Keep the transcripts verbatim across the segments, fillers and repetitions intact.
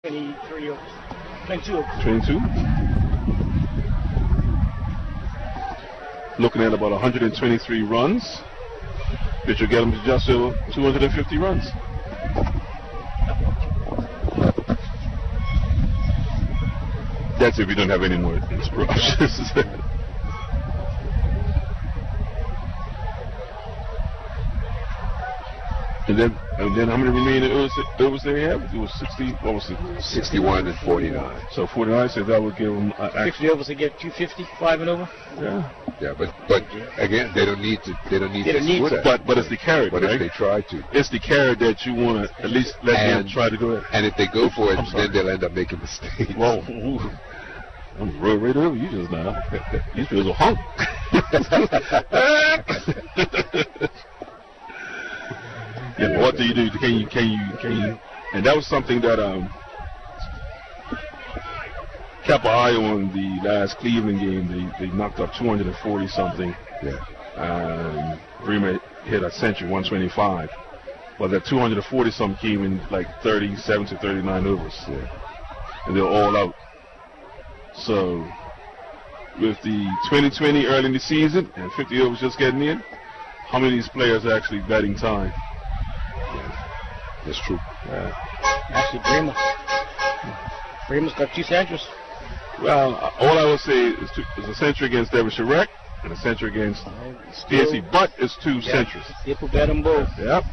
twenty-three overs. twenty-two overs. twenty-two. Looking at about one hundred twenty-three runs, which will get them to just over two hundred fifty runs. That's if you don't have any more interruptions. And then, and then how many remaining overs, overs they have? It was sixty. What was it? sixty-one and forty-nine. So forty-nine. So that would give them uh, sixty overs to get two fifty, five and over. Yeah. Yeah, but but again, they don't need to. They don't need They to. don't need split to. it. But but it's the carrot, But right? if they try to, It's the carrot that you want to at least let them And- try to go ahead. and if they go for it, I'm sorry. then they'll end up making mistakes. Whoa. Ooh. I'm real right over you just now. You feel so hunk. Yeah, what do you do? Can you, can you, can you? And that was something that um kept an eye on the last Cleveland game. They they knocked up two hundred forty something. Yeah. Um, Bremer hit a century, one twenty-five. But that two hundred forty something came in like thirty-seven to thirty-nine overs. Yeah. And they're all out. So, with the twenty twenty early in the season and fifty overs just getting in, how many of these players are actually betting time? That's true. Yeah. Actually, Bremer. Bremer's got two centuries. Well, uh, all I would say is, two, is a century against David Sharek and a century against P S C, but it's two Yeah. centuries. People bet them both. Yep.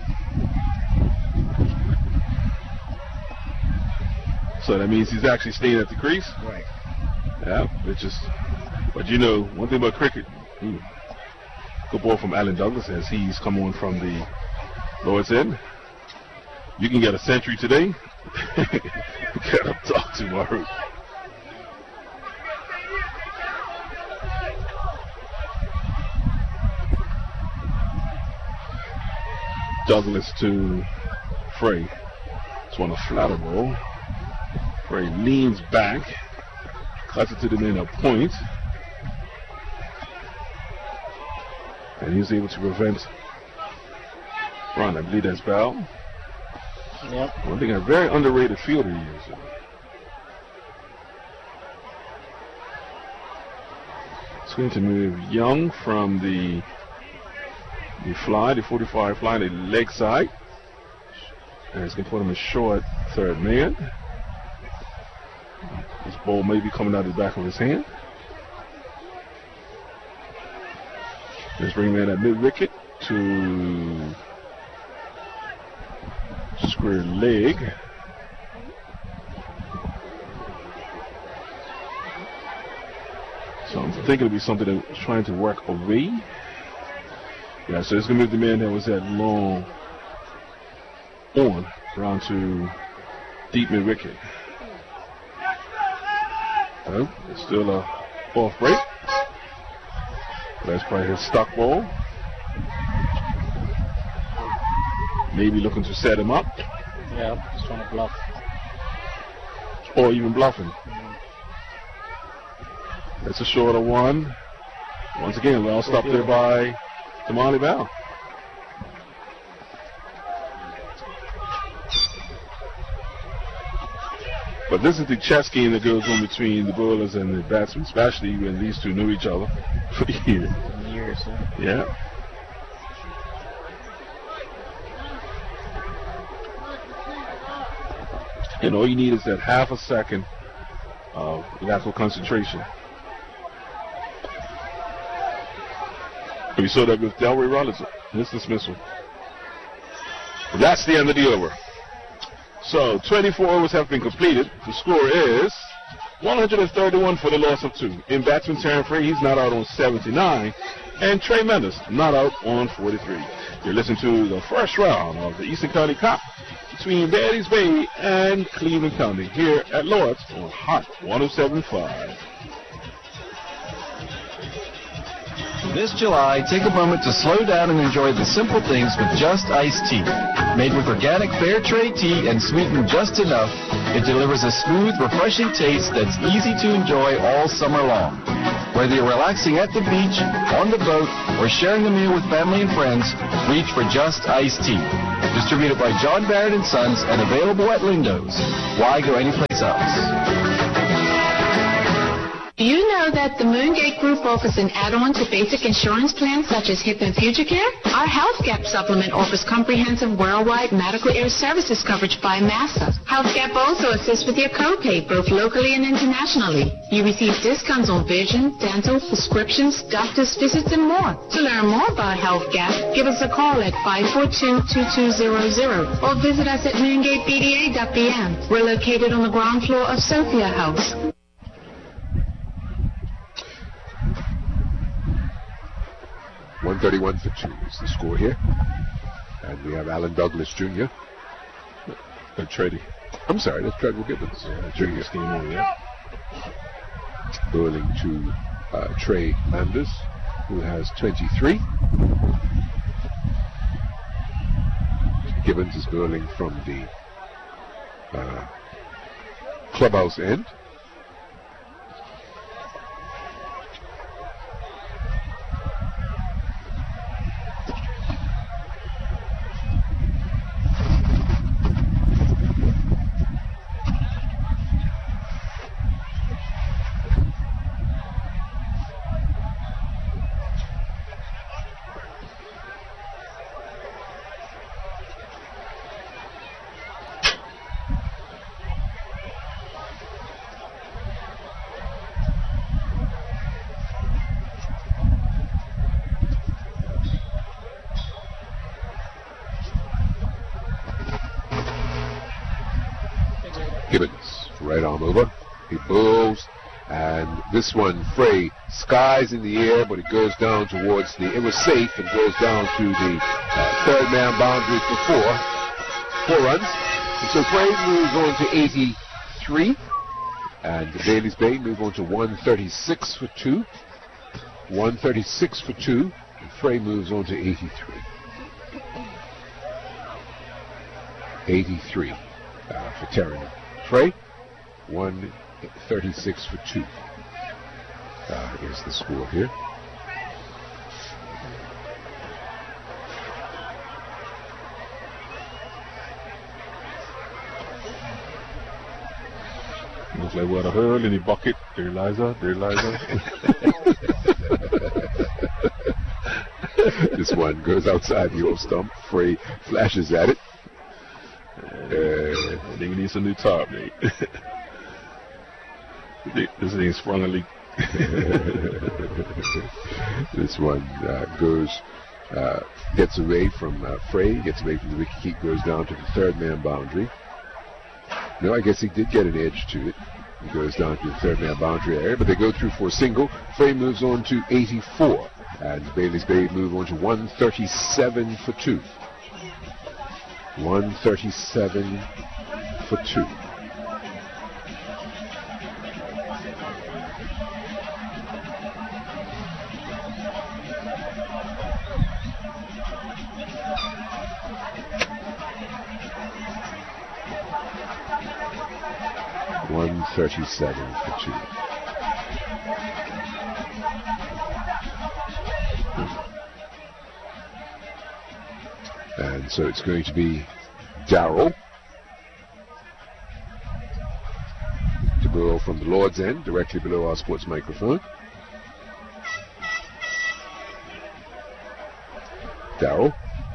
So that means he's actually staying at the crease. Right. Yeah, which is, but you know, one thing about cricket, hmm, good ball from Alan Douglas as he's come on from the Lord's End. You can get a century today, get a dog tomorrow. Douglas to Frey. It's one a flatter ball. Frey leans back, cuts it to the man a point, and he's able to prevent run. I believe that's Bell. Yep. One thing, a very underrated fielder he is. It's going to move Young from the the fly, the forty-five fly, the leg side, and it's going to put him in short third man. This ball may be coming out of the back of his hand. Let's bring man at mid wicket to square leg. So I'm thinking it'll be something that was trying to work away. Yeah, so it's going to move the man that was at long on around to deep mid wicket. Well, it's still a off break. That's probably his stock ball. Maybe looking to set him up. Yeah, just trying to bluff. Or even bluffing. That's a shorter one. Once again, well stopped there by Tamale Bell. But this is the chess game that goes on between the bowlers and the batsmen, especially when these two knew each other for years. Years, yeah. Yeah. And all you need is that half a second of lateral concentration. And we saw that with Delray Rollins, his dismissal. And that's the end of the over. So twenty-four overs have been completed. The score is one hundred thirty-one for the loss of two. In batsman Terran Frey, he's not out on seventy-nine. And Trey Mendes not out on forty-three. You're listening to the first round of the Eastern County Cup between Baddies Bay and Cleveland County here at Lord's on Hot one oh seven point five. This July, take a moment to slow down and enjoy the simple things with Just Iced Tea. Made with organic fair trade tea and sweetened just enough, it delivers a smooth, refreshing taste that's easy to enjoy all summer long. Whether you're relaxing at the beach, on the boat, or sharing a meal with family and friends, reach for Just Iced Tea. Distributed by John Barrett and Sons and available at Lindo's. Why go anyplace else? Do you know that the Moongate Group offers an add-on to basic insurance plans such as HIP and Future Care? Our Health Gap supplement offers comprehensive worldwide medical air services coverage by Massa. Health Gap also assists with your copay, both locally and internationally. You receive discounts on vision, dental, prescriptions, doctor's visits, and more. To learn more about Health Gap, give us a call at five four two, two two zero zero or visit us at moongate b d a dot b m. We're located on the ground floor of Sophia House. one thirty-one for two is the score here. And we have Alan Douglas Junior Uh, Tredy. I'm sorry, that's Treadwell Gibbons. Yeah, Junior scheme on, yeah. Bowling to uh, Trey Landers, who has twenty-three. Gibbons is bowling from the uh, clubhouse end. Gibbons, right arm over. He bowls, and this one, Frey, skies in the air, but it goes down towards the, it was safe, and goes down to the uh, third man boundary for four, four runs. And so Frey moves on to eighty-three, and the Bailey's Bay move on to one thirty-six for two, one thirty-six for two, and Frey moves on to eighty-three. eighty-three uh, for Terran. Frey, one thirty-six for two uh, is the score here. Looks like what a hurl in the bucket. There, Liza. There, Liza. This one goes outside the off stump. Frey flashes at it. Uh, I think we need some new top, mate. This thing sprung a leak. This one uh, goes, uh, gets away from uh, Frey, gets away from the wicket keep, goes down to the third man boundary. No, I guess he did get an edge to it. He goes down to the third man boundary area, but they go through for a single. Frey moves on to eighty-four, and Bailey's Bay move on to one thirty-seven for two. one thirty-seven for two. one thirty-seven for two. And so it's going to be Darrell to bowl from the Lord's end, directly below our sports microphone. Darrell.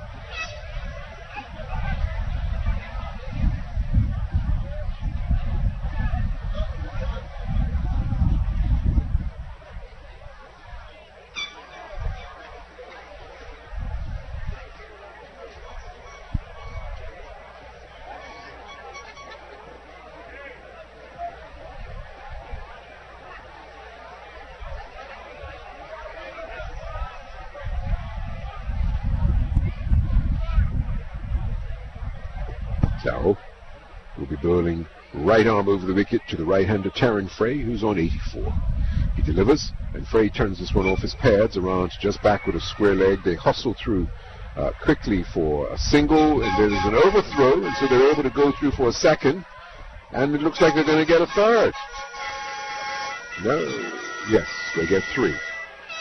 Darrell will be bowling right arm over the wicket to the right-hander Terran Frey, who's on eighty-four. He delivers, and Frey turns this one off his pads around just backward of square leg. They hustle through uh, quickly for a single, and there's an overthrow, and so they're able to go through for a second, and it looks like they're going to get a third. No, yes, they get three.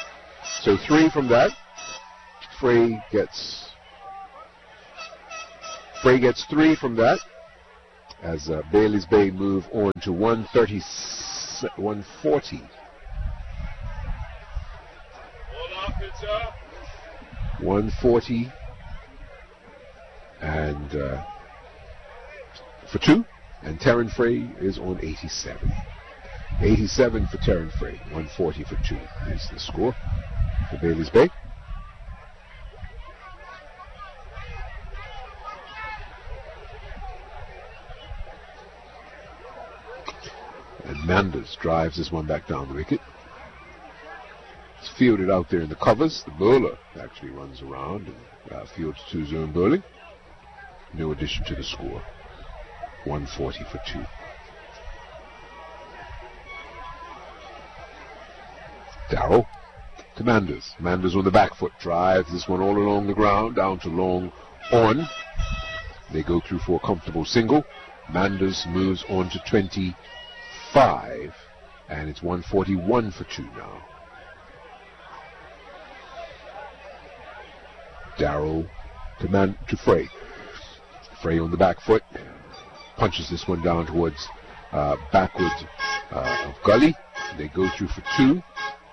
So three from that. Frey gets Frey gets three from that as uh, Bailey's Bay move on to one thirty, one forty. one forty and uh, for two, and Terran Frey is on eighty-seven. eighty-seven for Terran Frey, one forty for two is the score for Bailey's Bay. And Manders drives this one back down the wicket. It's fielded out there in the covers. The bowler actually runs around and uh, fields two zone bowling. No addition to the score. one forty for two. Darrell to Manders. Manders on the back foot drives this one all along the ground down to long on. They go through for a comfortable single. Manders moves on to twenty-five, and it's one forty-one for two now. Darrell to Man to Frey. Frey on the back foot punches this one down towards uh, backwards uh, of Gully. They go through for two.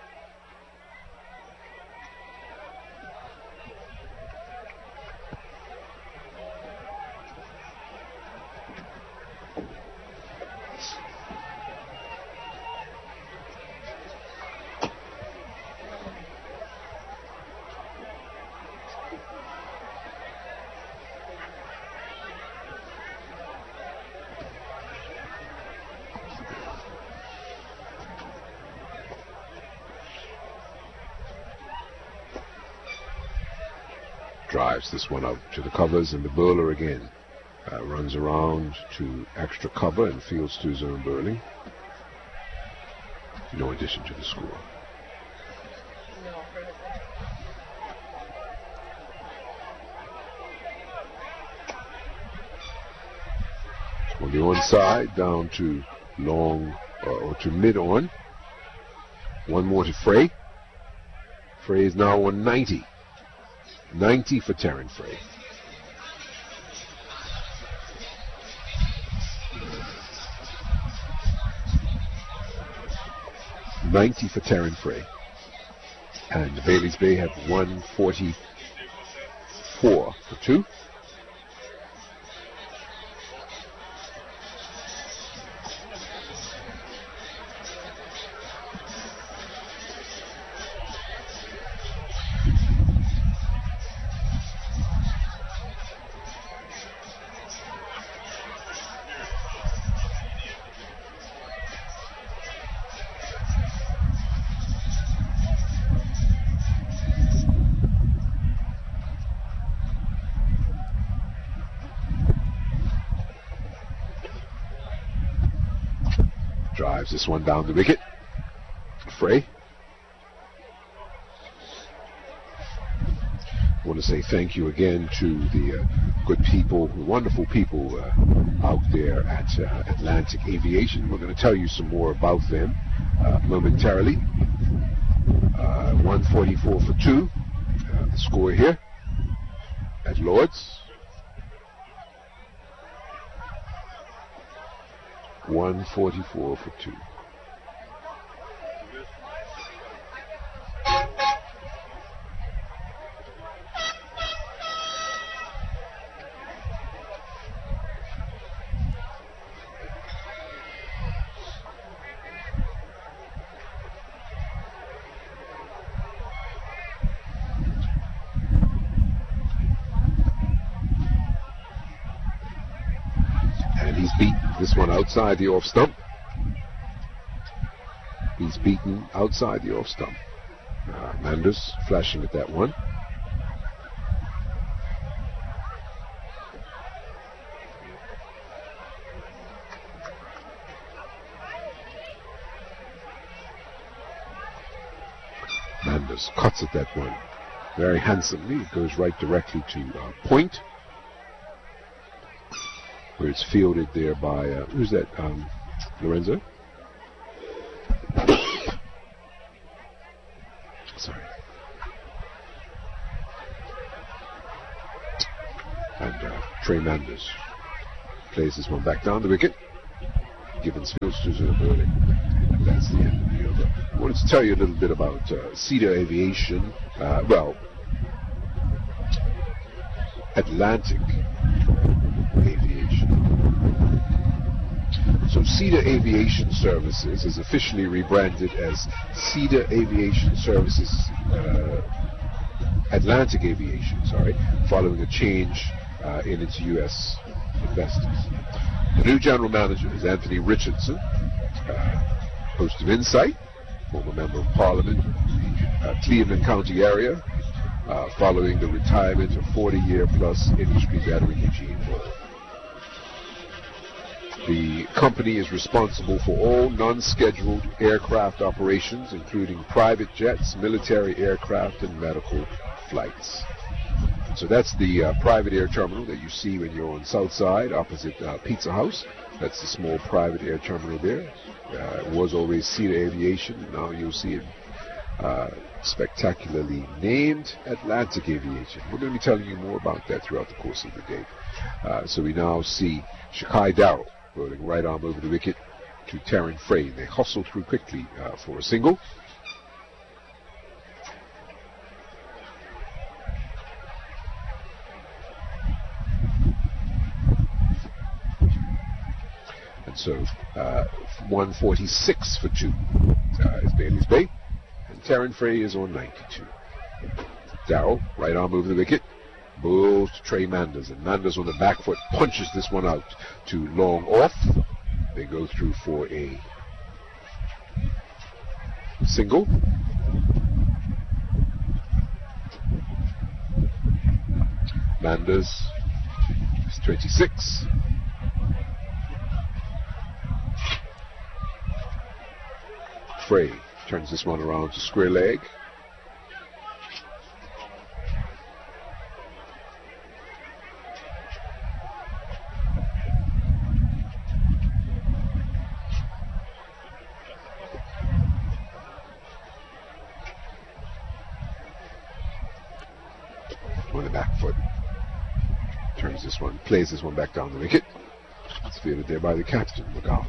Drives this one out to the covers, and the bowler again uh, runs around to extra cover and fields two zone bowling. No addition to the score. On the onside, down to long uh, or to mid on. One more to Frey. Frey is now on ninety. ninety for Terran Frey. ninety for Terran Frey. And the Bailey's Bay have one forty-four for two. Drives this one down the wicket. Frey. I want to say thank you again to the uh, good people, the wonderful people uh, out there at uh, Atlantic Aviation. We're going to tell you some more about them uh, momentarily. Uh, one forty-four for two. Uh, the score here at Lord's. one forty-four for two. And he's beat this one outside the off stump. He's beaten outside the off stump. Uh, Manders flashing at that one. Manders cuts at that one very handsomely. It goes right directly to uh, point, where it's fielded there by, uh, who's that, um, Lorenzo? Sorry. And uh, Trey Manders plays this one back down the wicket. Gibbons fields to Zero Burling. And that's the end of the over. I wanted to tell you a little bit about uh, Cedar Aviation. Uh, well, Atlantic Aviation. So Cedar Aviation Services is officially rebranded as Cedar Aviation Services uh, Atlantic Aviation, sorry, following a change uh, in its U S investors. The new general manager is Anthony Richardson, uh, host of Insight, former member of Parliament, uh, Cleveland County area, uh, following the retirement of forty-year plus industry veteran Eugene Bull. The company is responsible for all non-scheduled aircraft operations, including private jets, military aircraft, and medical flights. So that's the uh, private air terminal that you see when you're on South Side, opposite uh, Pizza House. That's the small private air terminal there. Uh, it was always Cedar Aviation. Now you'll see it uh, spectacularly named Atlantic Aviation. We're going to be telling you more about that throughout the course of the day. Uh, so we now see Shakai Darrow bowling right arm over the wicket to Taryn Frey. They hustle through quickly uh, for a single. And so uh, one forty-six for two uh, is Bailey's Bay. And Taryn Frey is on ninety-two. Darrow, right arm over the wicket. Bowls to Trey Manders, and Manders on the back foot punches this one out to long off. They go through for a single. Manders is twenty-six. Frey turns this one around to square leg. On the back foot. Turns this one, plays this one back down the wicket. It's fielded there by the captain, McGowan.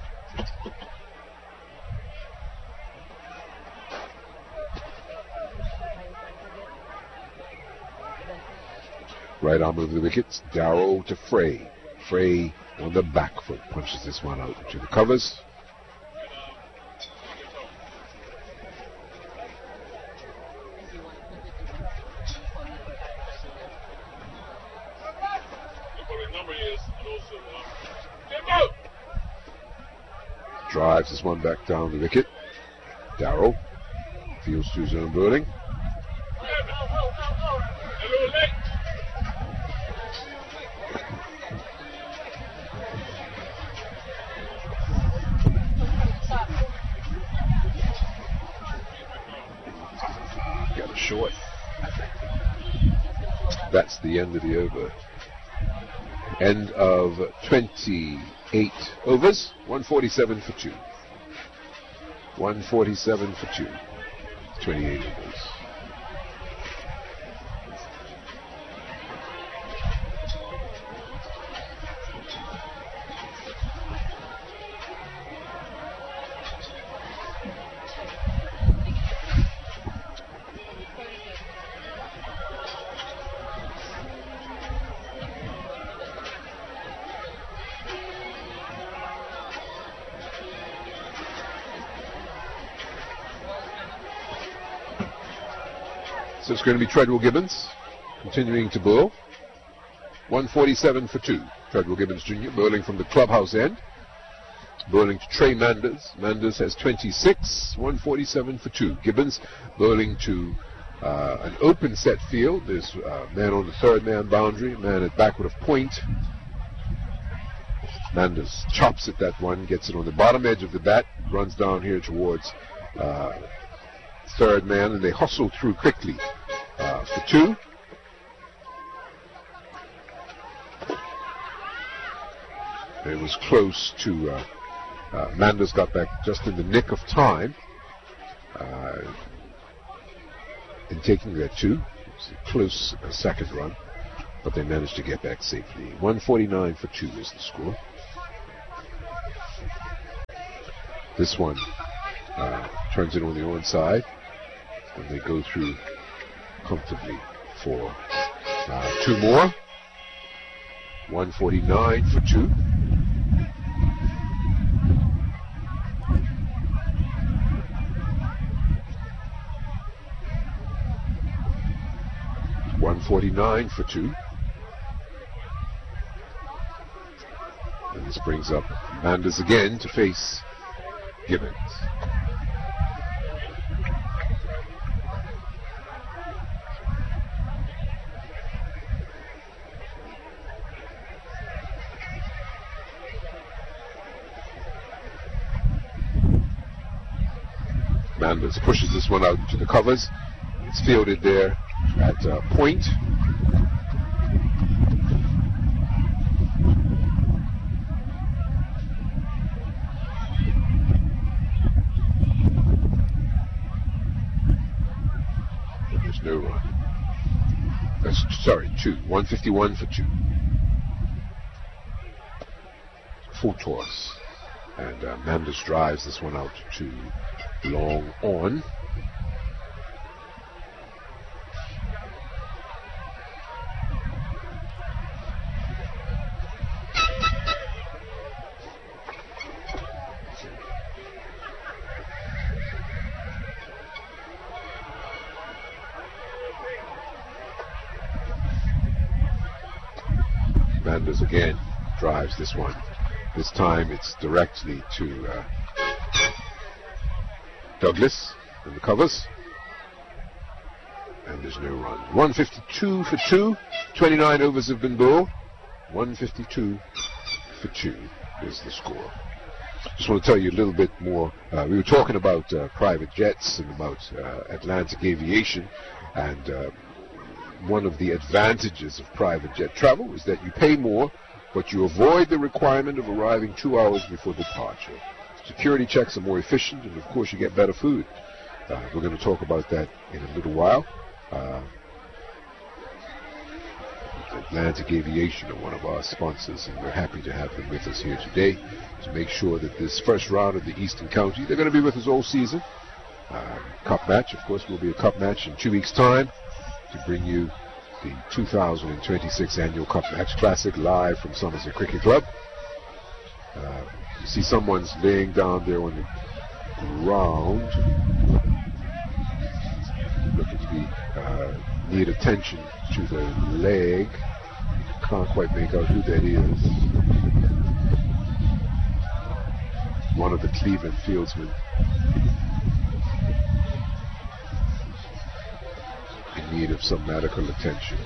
Right arm over the wickets. Darrow to Frey. Frey on the back foot punches this one out to the covers. Drives this one back down the wicket. Darrow fields to his own bowling. Got a short. That's the end of the over. End of twenty-eight overs. one forty-seven for two. one forty-seven for two. twenty-eight overs. So it's going to be Treadwell Gibbons continuing to bowl. one forty-seven for two. Treadwell Gibbons Junior bowling from the clubhouse end. Bowling to Trey Manders. Manders has twenty-six. one forty-seven for two. Gibbons bowling to uh, an open set field. There's a man on the third man boundary, man at backward of point. Manders chops at that one, gets it on the bottom edge of the bat, runs down here towards uh, third man, and they hustle through quickly uh, for two. It was close to uh, uh, Manders got back just in the nick of time uh, in taking that two. It was a close uh, second run. but they managed to get back safely. one forty-nine for two is the score. This one uh, turns it on the onside, and they go through comfortably for uh, two more. one forty-nine for two. one forty-nine for two. And this brings up Manders again to face Gibbons. Manders pushes this one out into the covers. It's fielded there at uh, point. And there's no run. That's, sorry, two. one fifty-one for two. Full toss. And uh, Manders drives this one out to long on. Manders again drives this one. This time it's directly to uh, Douglas in the covers. And there's no run. one fifty-two for two. twenty-nine overs have been bowled. one fifty-two for two is the score. Just want to tell you a little bit more. Uh, we were talking about uh, private jets and about uh, Atlantic aviation, and uh, one of the advantages of private jet travel is that you pay more, but you avoid the requirement of arriving two hours before departure. Security checks are more efficient, and of course you get better food. Uh, we're going to talk about that in a little while. Uh, Atlantic Aviation are one of our sponsors, and we're happy to have them with us here today to make sure that this first round of the Eastern County, they're going to be with us all season. Uh, cup match, of course, will be a cup match in two weeks' time to bring you the two thousand twenty-six Annual Cup Match Classic live from Somerset Cricket Club. Uh, you see someone's laying down there on the ground, looking to be uh, need attention to the leg. Can't quite make out who that is. One of the Cleveland fieldsmen. In need of some medical attention.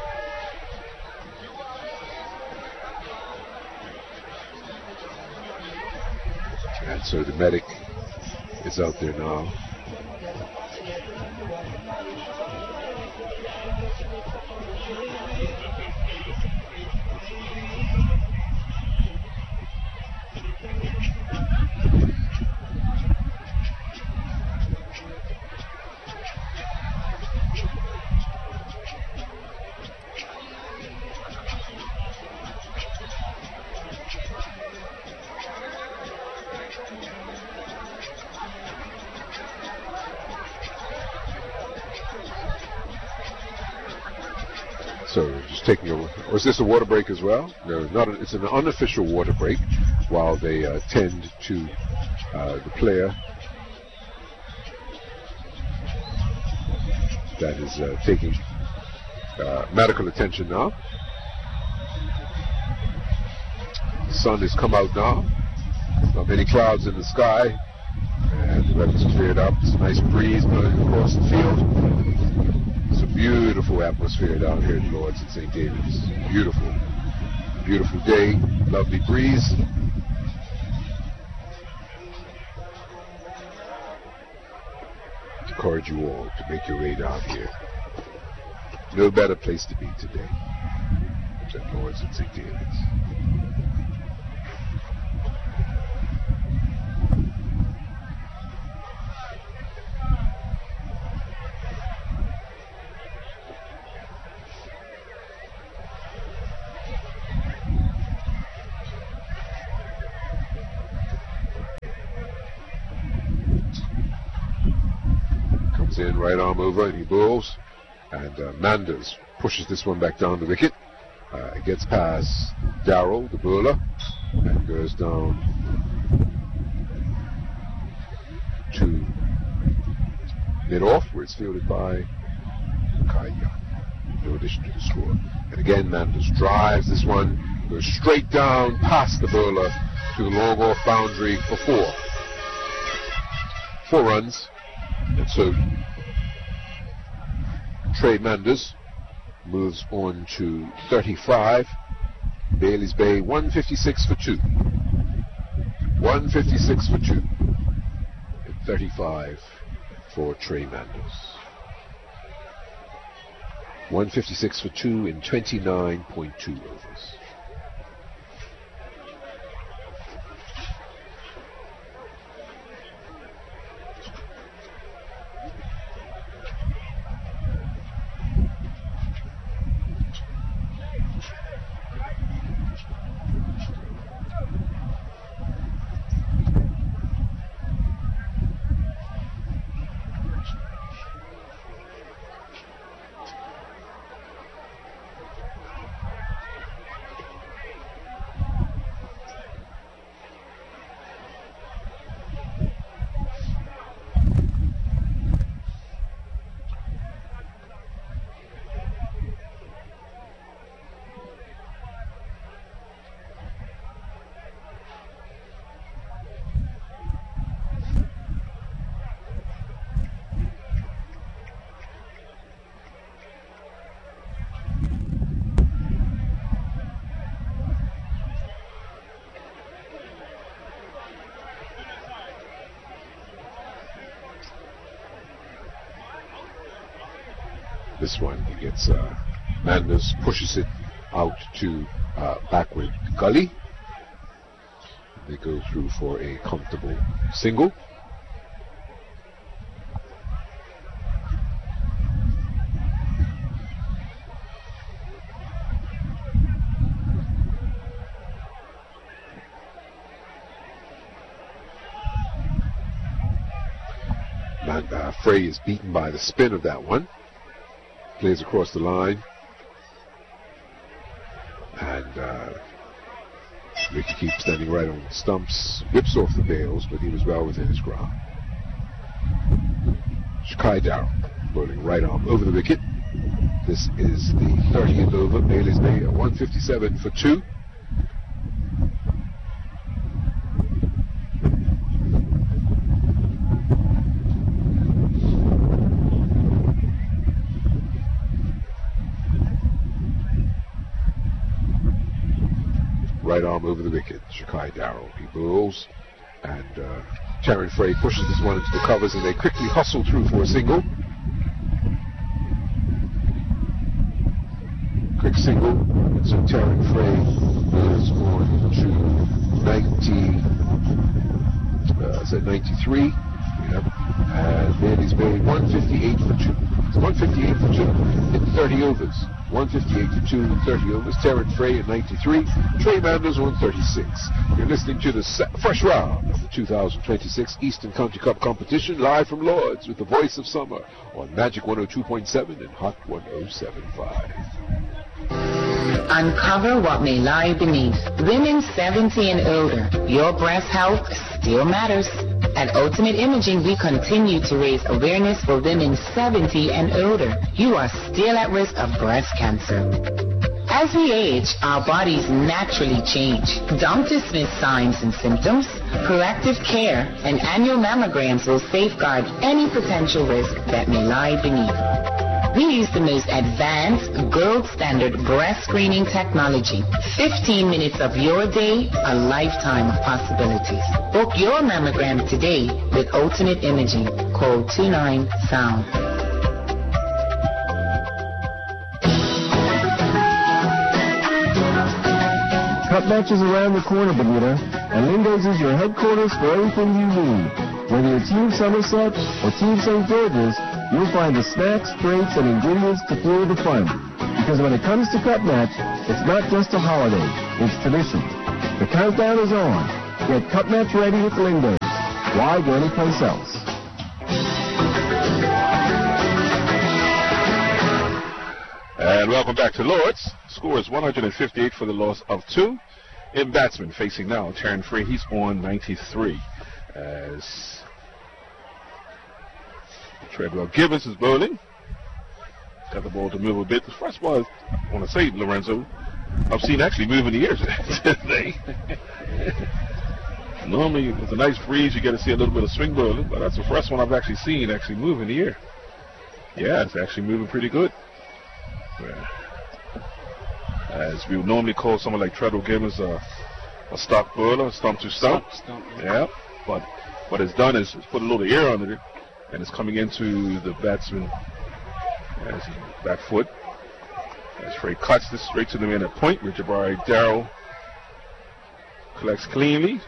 And so the medic is out there now. So just taking a, or is this a water break as well? No, not. A, it's an unofficial water break while they uh, tend to uh, the player that is uh, taking uh, medical attention now. The sun has come out now. Not many clouds in the sky, and the weather's cleared up. It's a nice breeze blowing across the field. It's a beautiful atmosphere down here at Lords at Saint David's. Beautiful, beautiful day, lovely breeze. I encourage you all to make your way down here. No better place to be today than Lords at Saint David's. goes in, right arm over, and he bowls. And uh, Manders pushes this one back down the wicket. Uh, it gets past Darrell, the bowler, and goes down to mid-off, where it's fielded by Kaya. No addition to the score. And again, Manders drives this one, goes straight down past the bowler to the long off boundary for four. Four runs. And so Trey Manders moves on to thirty-five. Bailey's Bay one fifty-six for two. one fifty-six for two. And thirty-five for Trey Manders. one fifty-six for two in twenty-nine point two overs. This one, he gets, uh, Manders pushes it out to uh, backward gully. They go through for a comfortable single. Man, uh, Frey is beaten by the spin of that one. Plays across the line. And uh, Ricky keeps standing right on the stumps. Whips off the bails, but he was well within his ground. Shakai Darrell bowling right arm over the wicket. This is the thirtieth over. Bailey's Bay at one fifty-seven for two. Right arm over the wicket, Shakai Darrell. He bowls, and uh, Terran Frey pushes this one into the covers, and they quickly hustle through for a single. Quick single, and so Terran Frey moves on to ninety, uh, is that ninety-three? Yep. And Bailey's Bay one fifty-eight for two. It's one fifty-eight for two in thirty overs. one fifty-eight for two in thirty overs. Terran Frey at ninety-three. Trey Manders on thirty-six. You're listening to the first round of the two thousand twenty-six Eastern County Cup competition, live from Lords with the voice of summer on Magic one oh two point seven and Hot one oh seven point five. Uncover what may lie beneath. Women seventy and older, your breast health still matters. At Ultimate Imaging, we continue to raise awareness for women seventy and older. You are still at risk of breast cancer. As we age, our bodies naturally change. Don't dismiss signs and symptoms. Proactive care and annual mammograms will safeguard any potential risk that may lie beneath. We use the most advanced, gold standard breast screening technology. fifteen minutes of your day, a lifetime of possibilities. Book your mammogram today with Ultimate Imaging. Call two nine sound. Cup Match is around the corner, Bermuda, and Lindo's is your headquarters for everything you need. Whether you're Team Somerset or Team Saint George's, you'll find the snacks, drinks, and ingredients to fuel the fun. Because when it comes to Cup Match, it's not just a holiday, it's tradition. The countdown is on. Get Cup Match ready with Lindo's. Why go anyplace else? And welcome back to Lords. Score is one hundred fifty-eight for the loss of two. In batsman facing now Terran Free. He's on ninety-three. As Treadwell Gibbons is bowling. Got the ball to move a bit. The first ball, I want to say, Lorenzo, I've seen actually move in the air today. Normally, with a nice breeze, you get to see a little bit of swing bowling, but that's the first one I've actually seen actually move in the air. Yeah, it's actually moving pretty good. Yeah. As we would normally call someone like Treadwell Gibbons a, a stock bowler, stump to stump. Stump, stump, yeah, but what it's done is it's put a little air under it, and it's coming into the batsman as he back foot. As Frey cuts this straight to the man at point, where Jabari Darrell collects cleanly.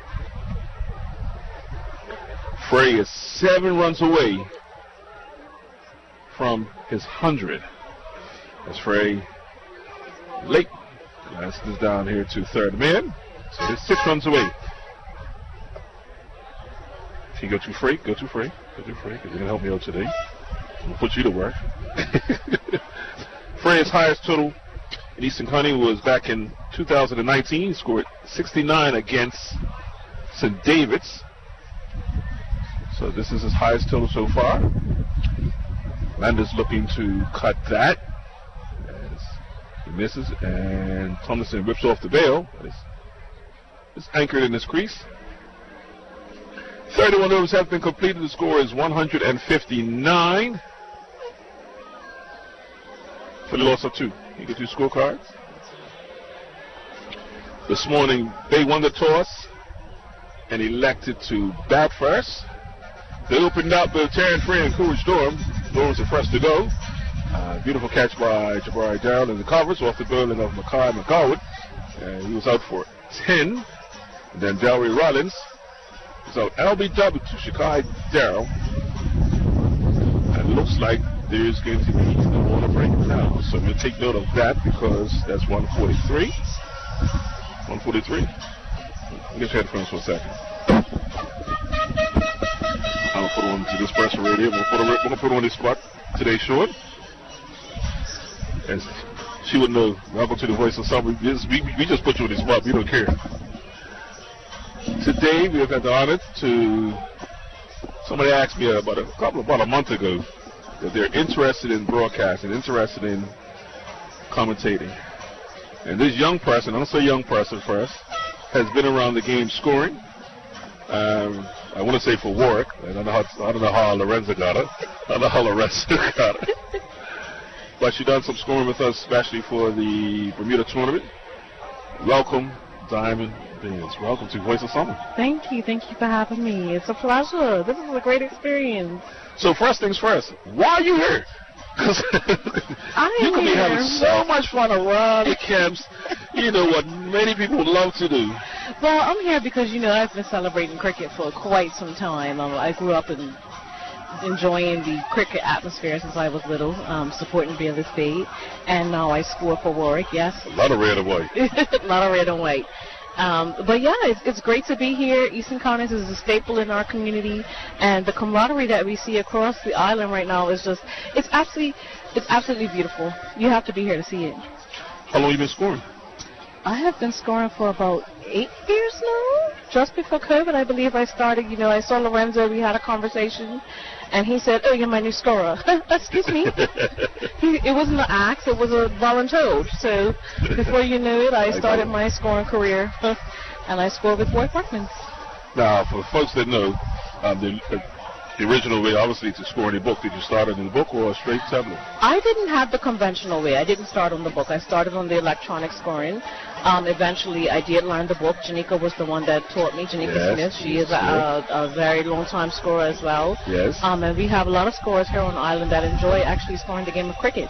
Frey is seven runs away from his hundred. As Frey late glances this down here to third man. So he's six runs away. If you go to Frey, go to Frey, go to Frey, because you're going to help me out today. I'm going to put you to work. Frey's highest total in Eastern County was back in two thousand nineteen. He scored sixty-nine against Saint David's. So this is his highest total so far. Landers looking to cut that. As he misses, and Tomlinson rips off the bail. It's, it's anchored in his crease. thirty-one overs have been completed. The score is one hundred fifty-nine. For the loss of two. You get two scorecards. This morning, they won the toss and elected to bat first. They opened up with Terran Frey and Coolidge Durham. Durham's the first to go. Uh, beautiful catch by Jabari Darrell in the covers off the bowling of Mackay McCoward. And he was out for ten. And then Delray Rollins was out L B W to Shakai Darrell. And it looks like there's going to be a water break now. So we'll take note of that because that's one forty-three. one forty-three. Get your headphones for a second. I'll put on to this pressure radio. We'll put, a, we'll put on this spot today short. And she would know. Welcome to the Voice of Summer. We, we, we just put you on this spot. We don't care. Today we have had the honor to. Somebody asked me about a couple about a month ago that they're interested in broadcasting, interested in commentating. And this young person, I don't say young person first, has been around the game scoring. Um, I want to say for Warwick. I don't know how, I don't know how Lorenzo got it. I don't know how Lorenzo got it. But she done some scoring with us, especially for the Bermuda tournament. Welcome, Diamond Benz. Welcome to Voice of Summer. Thank you. Thank you for having me. It's a pleasure. This is a great experience. So first things first, why are you here? I You could be here. having so much fun around the camps. You know what many people would love to do. Well, I'm here because, you know, I've been celebrating cricket for quite some time. Um, I grew up in enjoying the cricket atmosphere since I was little, um, supporting Baylor State, and now I score for Warwick, yes. A lot of red and white. A lot of red and white. Um, but yeah, it's, it's great to be here. Eastern Counties is a staple in our community, and the camaraderie that we see across the island right now is just, it's absolutely, it's absolutely beautiful. You have to be here to see it. How long have you been scoring? I have been scoring for about eight years now. Just before COVID, I believe I started, you know, I saw Lorenzo, we had a conversation, and he said, oh, you're my new scorer. Excuse me. he, it wasn't an axe, it was a voluntold. So before you knew it, I started my scoring career, and I scored with Boyd Parkman. Now, for folks that know, um, the, uh, the original way, obviously, to score in the book, did you start in the book or a straight tablet? I didn't have the conventional way. I didn't start on the book. I started on the electronic scoring. Um, eventually, I did learn the book. Janika was the one that taught me. Janika yes, Smith. She yes, is a, a, a very long-time scorer as well. Yes. Um, and we have a lot of scorers here on the island that enjoy actually scoring the game of cricket.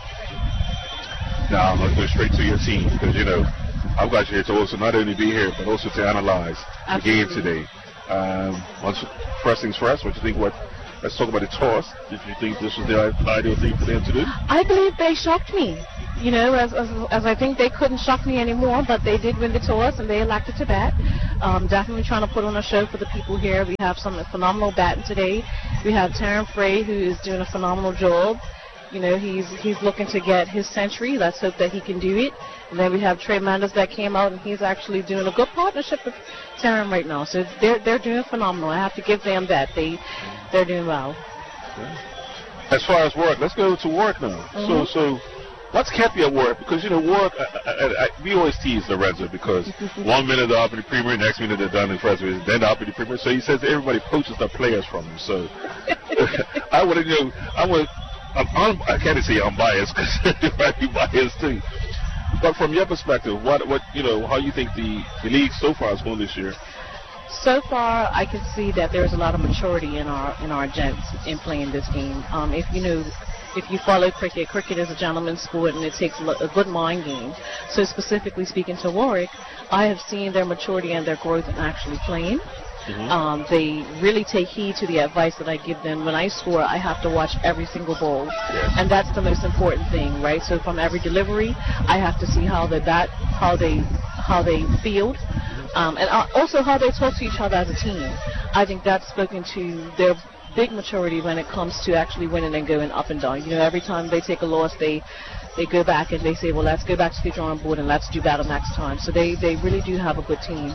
Now, I'm going to go straight to your team because, you know, I've got you here to also not only be here, but also to analyze Absolutely. the game today. Um, once, first things first, what do you think? What? Let's talk about the toss. Did you think this was the ideal thing for them to do? I believe they shocked me. You know, as, as, as I think they couldn't shock me anymore, but they did win the toss and they elected to bat. Um, definitely trying to put on a show for the people here. We have some phenomenal batting today. We have Terran Frey, who is doing a phenomenal job. You know, he's he's looking to get his century. Let's hope that he can do it. And then we have Trey Manders that came out, and he's actually doing a good partnership with Taryn right now. So they're they're doing phenomenal. I have to give them that. They they're doing well. As far as work, let's go to work now. Mm-hmm. So so. What's kept you at work? Because, you know, work, I, I, I, we always tease Lorenzo because one minute they're up in the Premier, next minute they're done in first division, then they're up in the Premier. So he says everybody poaches their players from him. So I would, you know, I would, I'm, I'm, I can't say I'm biased because you might be biased too. But from your perspective, what, what, you know, how you think the, the league so far is going this year? So far, I can see that there's a lot of maturity in our in our gents in playing this game. Um, if you know. If you follow cricket, cricket is a gentleman's sport and it takes a good mind game. So specifically speaking to Warwick, I have seen their maturity and their growth in actually playing. Mm-hmm. Um, they really take heed to the advice that I give them. When I score, I have to watch every single ball. Yes. And that's the most important thing, right? So from every delivery, I have to see how they bat, how they, how they field, um, and also how they talk to each other as a team. I think that's spoken to their big maturity when it comes to actually winning and going up and down. You know, every time they take a loss, they they go back and they say, well, let's go back to the drawing board and let's do better next time. So they, they really do have a good team.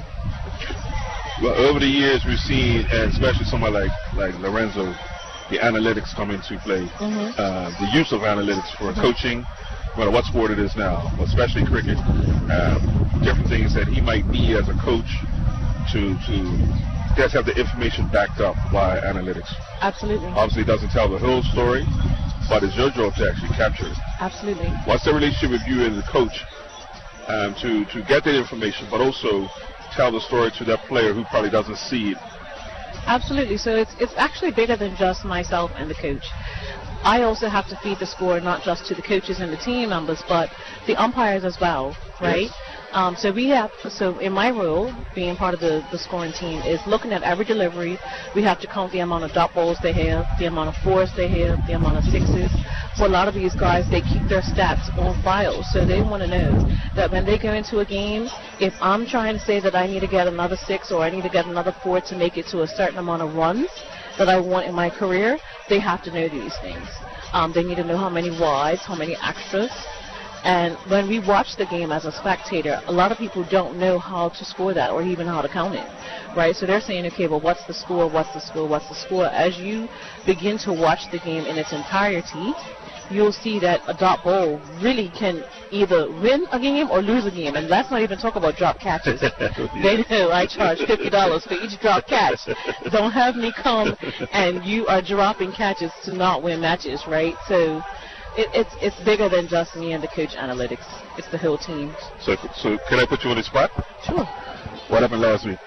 Well, over the years we've seen, and especially someone like, like Lorenzo, the analytics come into play. Mm-hmm. Uh, the use of analytics for mm-hmm. coaching, no matter what sport it is now, especially cricket, um, different things that he might need as a coach to to guys have the information backed up by analytics. Absolutely. Obviously, it doesn't tell the whole story, but it's your job to actually capture it. Absolutely. What's the relationship with you and the coach um, to, to get that information, but also tell the story to that player who probably doesn't see it? Absolutely. So it's it's actually bigger than just myself and the coach. I also have to feed the score not just to the coaches and the team members, but the umpires as well, right? Yes. Um, so we have, so in my role, being part of the, the scoring team, is looking at every delivery. We have to count the amount of dot balls they have, the amount of fours they have, the amount of sixes. For a lot of these guys, they keep their stats on file, so they want to know that when they go into a game, if I'm trying to say that I need to get another six or I need to get another four to make it to a certain amount of runs that I want in my career, they have to know these things. Um, they need to know how many wides, how many extras. And when we watch the game as a spectator, a lot of people don't know how to score that or even how to count it, right? So they're saying, okay, well, what's the score, what's the score, what's the score? As you begin to watch the game in its entirety, you'll see that a dot ball really can either win a game or lose a game. And let's not even talk about drop catches. They know I charge fifty dollars for each drop catch. Don't have me come and you are dropping catches to not win matches, right? So It, it's it's bigger than just me and the coach analytics. It's the whole team. So, so can I put you on the spot? Sure. What happened last week?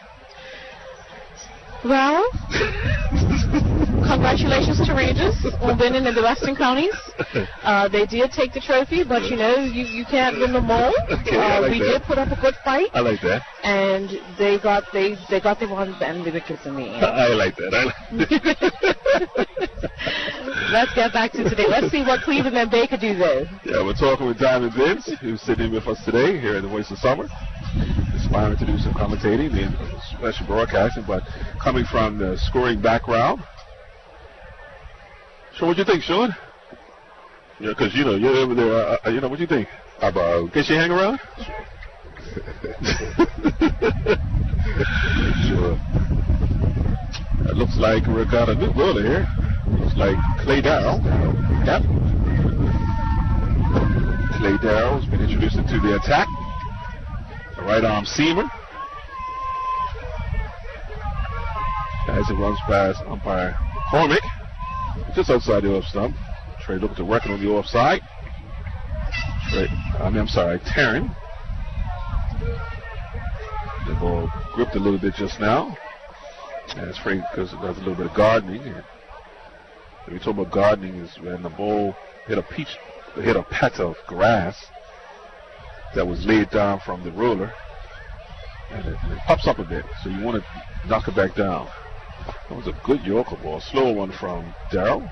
Well, congratulations to Rangers on winning in the Western Counties. Uh, they did take the trophy, but you know, you, you can't win them all. Okay, uh, like we that. did put up a good fight. I like that. And they got they they got the ones and the wickets in the end. I like that. I like that. Let's get back to today. Let's see what Cleveland and Bay could do though. Yeah, we're talking with Diamond Vince, who's sitting with us today here at the Voice of Summer. Aspiring to do some commentating and special broadcasting, but coming from the scoring background. So what do you think, Sean? Yeah, because, you know, you're over there. Uh, uh, you know, what do you think? About, can she hang around? Sure. It looks like we've got a new bowler here. Looks like Clay Darrell. Yep. Clay Darrell has been introduced into the attack. The right arm seamer. As it runs past umpire Hormick, just outside the off stump. Trey looking to work on the offside. Trey, I mean, I'm sorry, Taryn. The ball gripped a little bit just now. And it's Trey because it does a little bit of gardening. And when we talk about gardening, is when the ball hit a peach, hit a patch of grass that was laid down from the roller, and it, it pops up a bit. So you want to knock it back down. That was a good Yorker ball. Slow one from Darrell.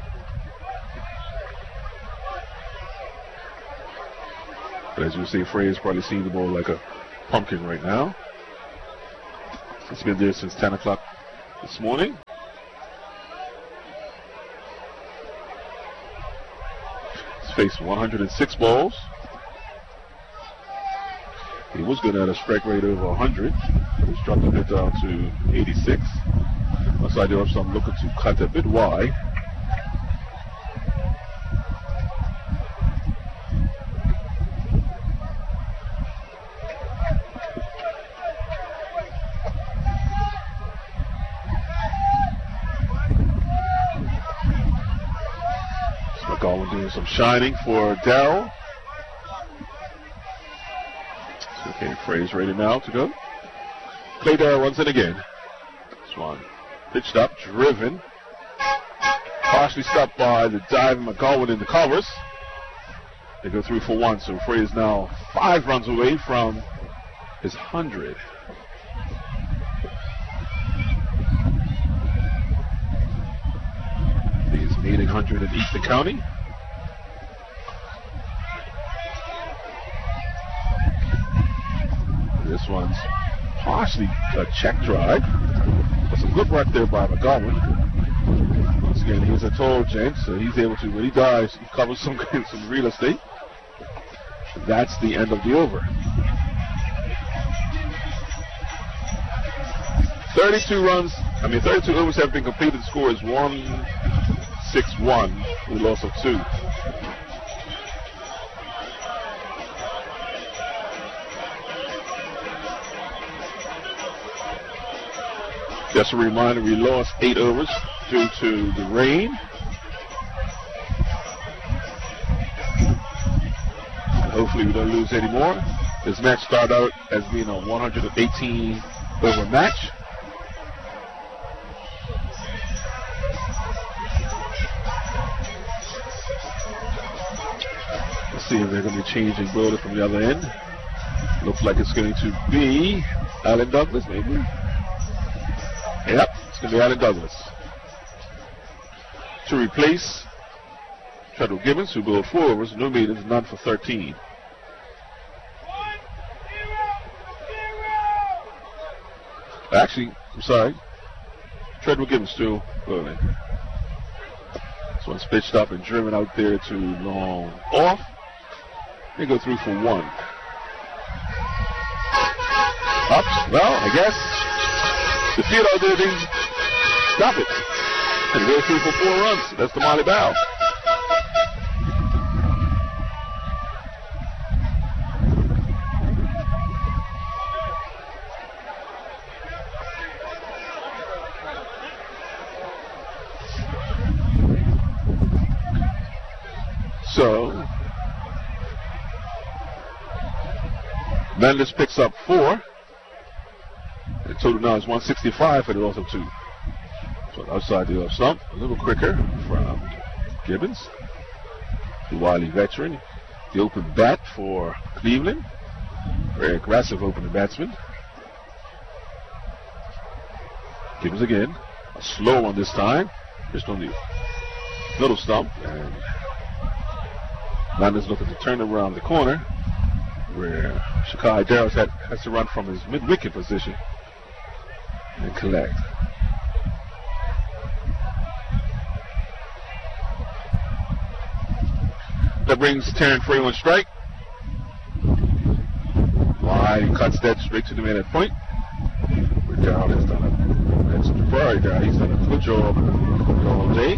But as you see, Frey is probably seeing the ball like a pumpkin right now. It's been there since ten o'clock this morning. faced one hundred six balls. He was good at a strike rate over one hundred. He's dropped a bit down to eighty-six. Outside the off, so I'm looking to cut a bit wide. McGowan doing some shining for Darrell. Okay, Frey's ready now to go. Clay Darrell runs in again. This one pitched up, driven. Partially stopped by the dive of McGowan in the covers. They go through for one, so Frey is now five runs away from his hundred. He's needing one hundred in Eastern County. This one's partially a check drive. But some good work there by McGowan. Once again, he's a tall gent, so he's able to, when he dives, he covers some, some real estate. That's the end of the over. thirty-two runs, I mean thirty-two overs have been completed. The score is one six one with a loss of two. Just a reminder, we lost eight overs due to the rain. Hopefully we don't lose any more. This match started out as being a one hundred eighteen over match. Let's see if they're going to be changing bowler from the other end. Looks like it's going to be Alan Douglas, maybe. Yep, it's going to be Alan Douglas. To replace Treadwell Gibbons, who bowled four overs, no meetings, none for thirteen. Actually, I'm sorry. Treadwell Gibbons still bowling. This one's pitched up and driven out there to long off. They go through for one. Up, well, I guess the field out there didn't stop it. And go through for four runs. That's the Molly Bow. So, Mendes picks up four. The total now is one sixty-five for the loss of two. So outside the off stump, a little quicker from Gibbons, the wily veteran. The open bat for Cleveland. Very aggressive opening batsman. Gibbons again. A slow one this time. Just on the middle stump. And Mendes looking to turn around the corner where Shakai Darrow has, has to run from his mid-wicket position and collect. That brings Terran Frey on strike. Wide, he cuts that straight to the man at point. Where Darrow has done a, that's Jafari Darrow, he's done a good job all day.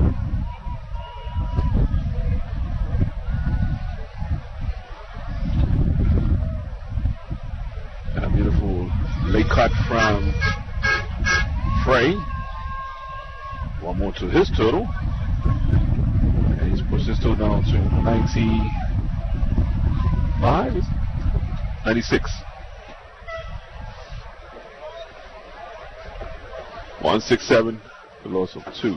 And a beautiful late cut from Frey. One more to his total. And he's pushed his total down to ninety-five, ninety-six. one sixty-seven, the loss of two.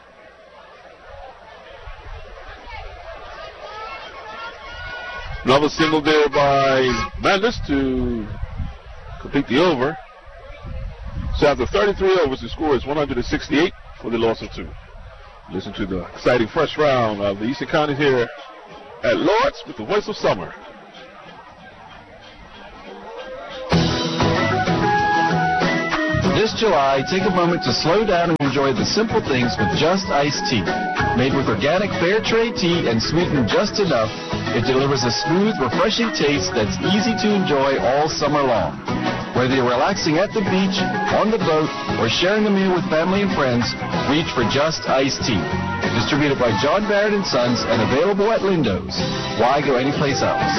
Another single there by Mendes to complete the over. So after thirty-three overs, the score is one hundred sixty-eight for the loss of two. Listen to the exciting first round of the Eastern County here at Lord's with the voice of summer. This This July, take a moment to slow down and enjoy the simple things with Just Iced Tea. Made with organic fair trade tea and sweetened just enough, it delivers a smooth, refreshing taste that's easy to enjoy all summer long. Whether you're relaxing at the beach, on the boat, or sharing a meal with family and friends, reach for Just Iced Tea. Distributed by John Barrett and Sons and available at Lindo's. Why go anyplace else?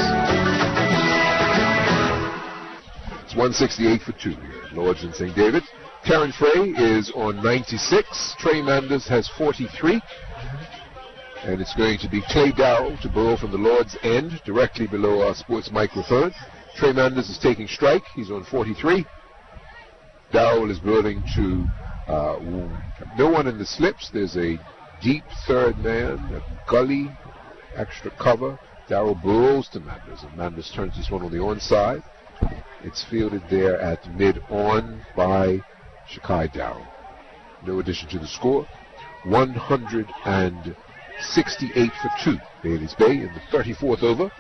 It's one sixty-eight for two here at Lords in Saint David. Terran Frey is on ninety-six. Trey Manders has forty-three. And it's going to be Clay Darrell to bowl from the Lord's end, directly below our sports microphone. Trey Manders is taking strike. He's on forty-three. Darrell is bowling to uh, no one in the slips. There's a deep third man, a gully, extra cover. Darrell bowls to Manders, and Manders turns this one on the onside. It's fielded there at mid-on by Shakai Darrell. No addition to the score. one sixty-eight for two. Bailey's Bay in the thirty-fourth over.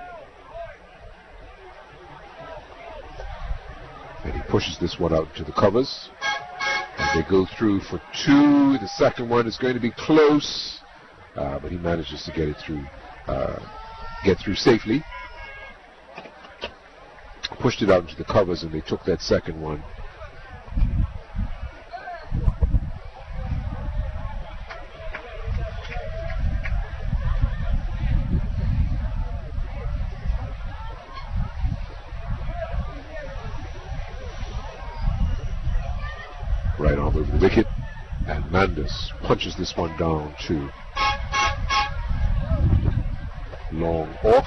And he pushes this one out to the covers. And they go through for two. The second one is going to be close, uh, but he manages to get it through, uh, get through safely. Pushed it out into the covers, and they took that second one. Right arm over the wicket, and Manders punches this one down to long off.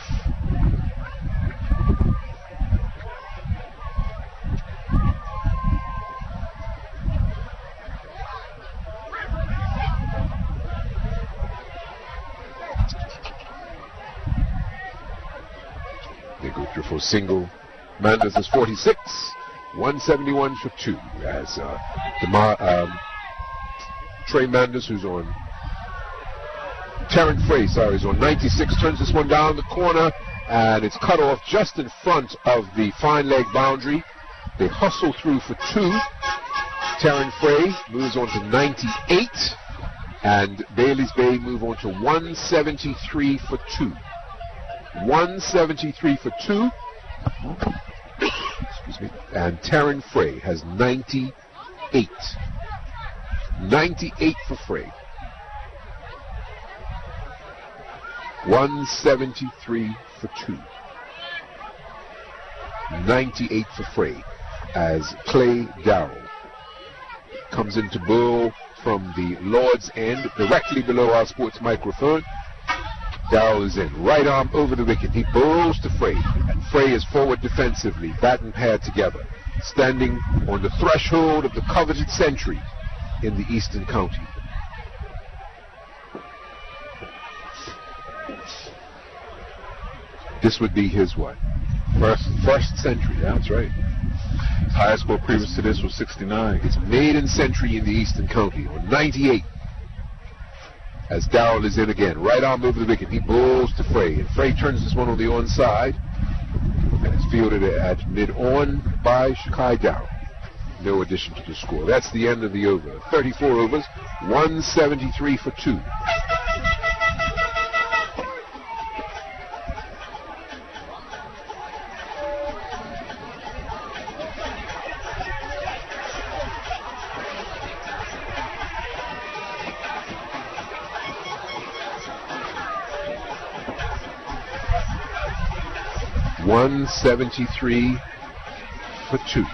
They go through for a single. Manders is forty-six. one seventy-one for two as uh, DeMar, um, Trey Manders, who's on Terran Frey, sorry, is on ninety-six, turns this one down the corner, and it's cut off just in front of the fine leg boundary. They hustle through for two. Terran Frey moves on to ninety-eight, and Bailey's Bay move on to one seventy-three for two. one seventy-three for two. Excuse me. And Terran Frey has ninety-eight. ninety-eight for Frey. one seventy-three for two. ninety-eight for Frey as Clay Darrell comes into bowl from the Lord's end, directly below our sports microphone. Darrell is in. Right arm over the wicket. He bowls to Frey. And Frey is forward defensively, bat and pad together, standing on the threshold of the coveted century in the Eastern County. This would be his what? First, first century. That's right. His highest score previous to this was sixty-nine. It's maiden century in the Eastern County on ninety-eight. As Darrell is in again, right arm over the wicket, he bowls to Frey, and Frey turns this one on the onside, and it's fielded at mid-on by Shakai Darrell. No addition to the score. That's the end of the over. thirty-four overs, one seventy-three for two. one seventy-three for two.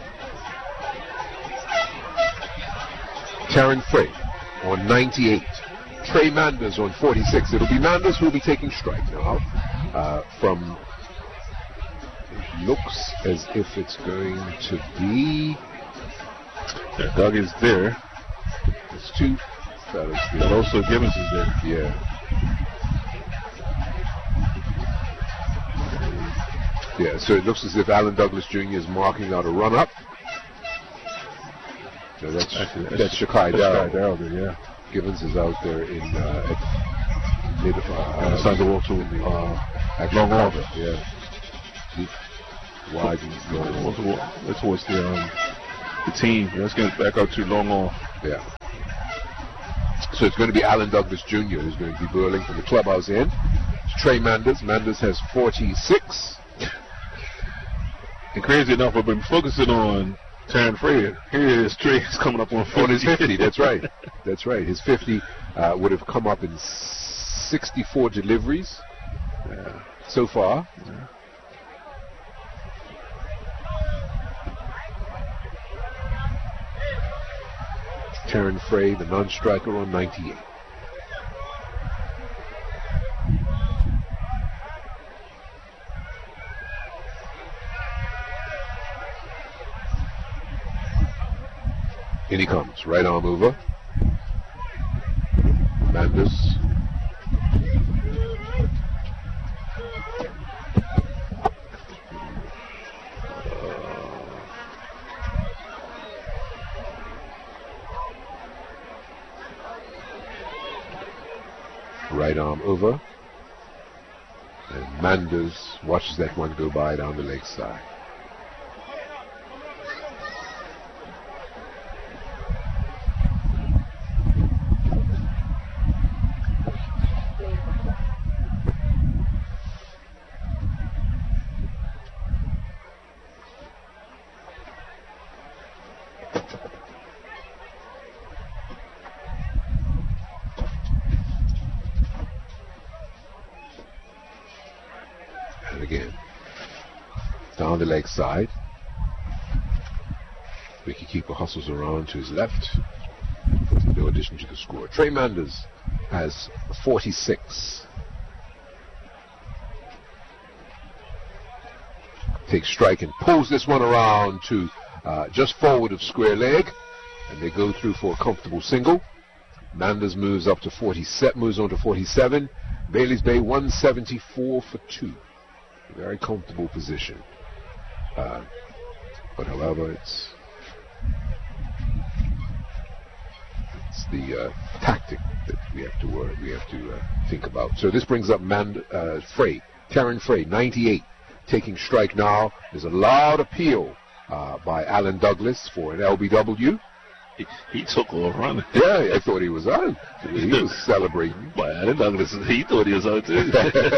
Terran Frey on ninety-eight. Trey Manders on forty-six. It'll be Manders who'll be taking strike now. Uh, from it looks as if it's going to be. Yeah, Doug is there. There's two fellas there. But also Gibbons is there. Yeah. Yeah, so it looks as if Alan Douglas Junior is marking out a run-up. So that's Actually, that's, that's Shakai Darrell. Darrell, yeah. Gibbons is out there in uh, at mid uh, Inside the wall to in the uh, actual long cover. off. Yeah. Deep, wide and long. Wall to wall. Towards the um, the team. Let's get back out to long on. Yeah. So it's going to be Alan Douglas Junior who's going to be burling from the clubhouse end. It's Trey Manders. Manders has forty-six. And crazy enough, I've been focusing on Taryn Frey. Here is Trey coming up on fifty. On his fifty, that's right. That's right. His fifty uh, would have come up in sixty-four deliveries uh, so far. Yeah. Taryn Frey, the non-striker, on ninety-eight. In he comes, right arm over. Manders. Right arm over. And Manders watches that one go by down the leg side. Down the leg side. Wicketkeeper hustles around to his left. No addition to the score. Trey Manders has forty-six. Takes strike and pulls this one around to uh, just forward of square leg. And they go through for a comfortable single. Manders moves up to forty-seven, moves on to forty-seven. Bailey's Bay one seventy-four for two. Very comfortable position. Uh, but however, it's it's the uh, tactic that we have to work, we have to uh, think about. So this brings up Mand uh, Frey, Taryn Frey, ninety-eight, taking strike now. There's a loud appeal uh, by Alan Douglas for an L B W. He, he took off running. Yeah, I thought he was out. He was celebrating. By Alan Douglas, he thought he was out too.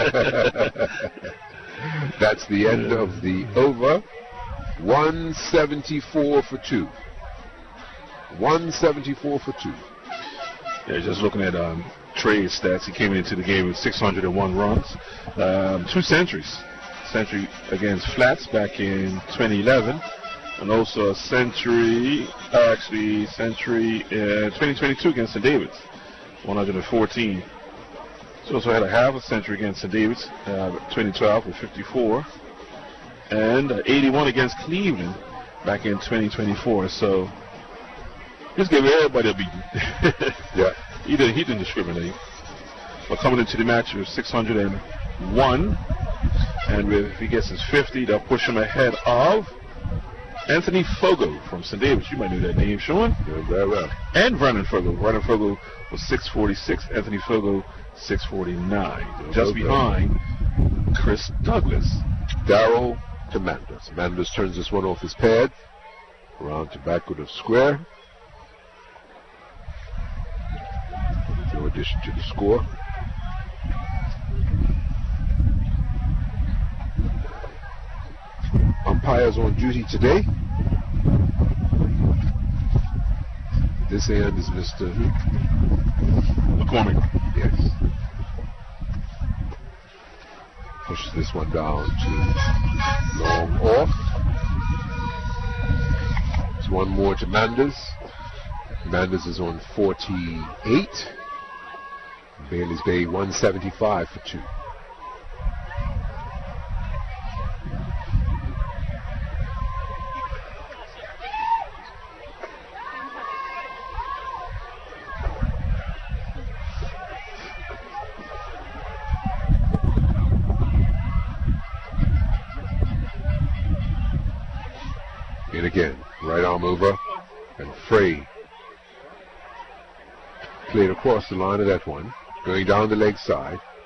That's the end of the over. one seventy-four for two. one seventy-four for two. Yeah, just looking at um, Trey's stats, he came into the game with six hundred one runs, um, two centuries. Century against Flats back in twenty eleven, and also a century, uh, actually century in twenty twenty-two against Saint David's, one hundred fourteen. He also had a half a century against Saint David's, uh, twenty twelve with fifty-four, and uh, eighty-one against Cleveland back in twenty twenty-four. So just give everybody a beating. Yeah, he didn't he didn't discriminate. But coming into the match with six hundred one, and with, if he gets his fifty, they'll push him ahead of Anthony Fogo from Saint David's. You might know that name, Sean. Yeah, very well. And Vernon Fogo. Vernon Fogo was six forty-six. Anthony Fogo six forty-nine. Yeah, just okay. Behind Chris Douglas. Darrell to Manders. Manders turns this one off his pad. Around to backward of square. No addition to the score. Umpires on duty today. This end is Mister McCormick. Yes. Pushes this one down to long off. It's one more to Manders. Manders is on forty-eight. Bailey's Bay one seventy-five for two. And again, right arm over, and Frey played across the line of that one, going down the leg side.